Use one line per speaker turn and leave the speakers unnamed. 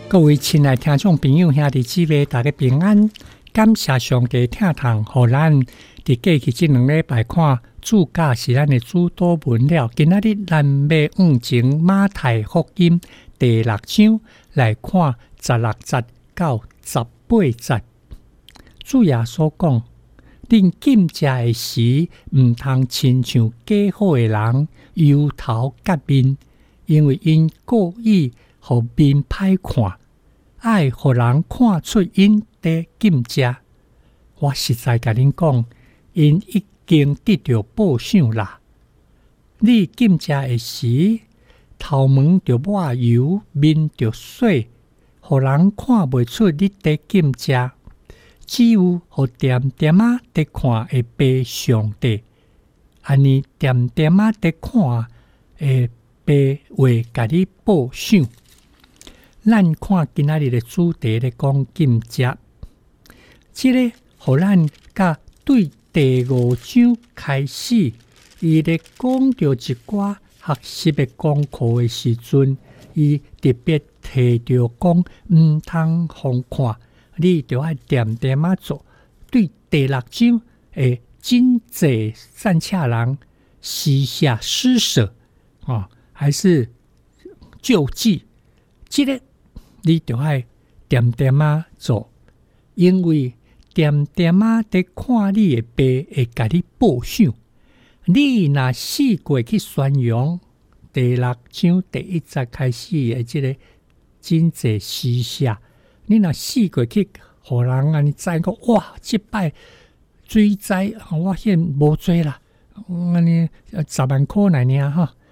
各位亲爱听众朋友兄弟姊妹，大家平安，感谢上帝疼痛予咱伫过去这2礼拜看主教是咱的主祷文了。今仔日咱要往前马太福音第6章来看16节到18节。主耶稣讲：恁禁食的时，毋通亲像假好的人忧头结面，因为因故意互面歹看，爱互人看出因伫禁食。我实在甲恁讲，因已经得到报赏啦。你禁食的时，头毛着抹油，面着水，互人看袂出你伫禁食。只有互点点仔伫看会被上帝，安尼点点仔伫看会被为甲你报赏。咱看今仔日的主题咧讲禁食，即个互咱甲对第5章开始，伊咧讲到一寡学习的功课的时阵，伊特别提到讲毋通互看。你就要点点仔做，对第6章的真济善恰人私下施舍还是救济，这个你就要点点仔做，因为点点仔在看你的爸会甲你报赏。你若死过去宣扬第6章第1节开始的这个真济施舍。你若死过去，互人安尼知讲，哇！即摆水灾，我现无做啦，安尼10万块来尔哈。